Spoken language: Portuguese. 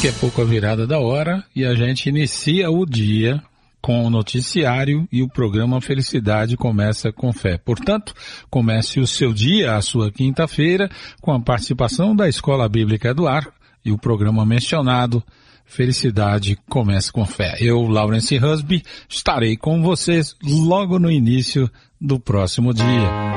Daqui a pouco a virada da hora e a gente inicia o dia com o noticiário e o programa Felicidade Começa com Fé. Portanto, comece o seu dia, a sua quinta-feira, com a participação da Escola Bíblica do Ar e o programa mencionado Felicidade Começa com Fé. Eu, Lawrence Husby, estarei com vocês logo no início do próximo dia.